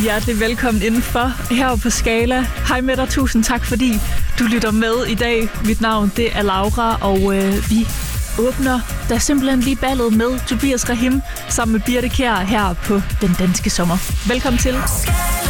Hjertelig velkommen indenfor her på Skala. Hej med dig, tusind tak fordi du lytter med i dag. Mit navn det er Laura, og vi åbner der simpelthen lige ballet med Tobias Rahim sammen med Birte Kjær her på Den Danske Sommer. Velkommen til.